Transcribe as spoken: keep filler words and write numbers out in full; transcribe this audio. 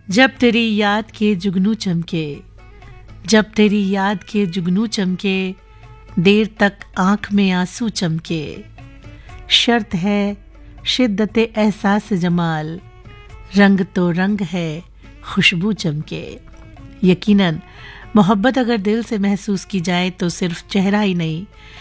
जब तेरी याद के जुगनू चमके, जब तेरी याद के जुगनू चमके, देर तक आंख में आंसू चमके, शर्त है शिद्दत एहसास जमाल, रंग तो रंग है खुशबू चमके। यकीनन मोहब्बत अगर दिल से महसूस की जाए तो सिर्फ चेहरा ही नहीं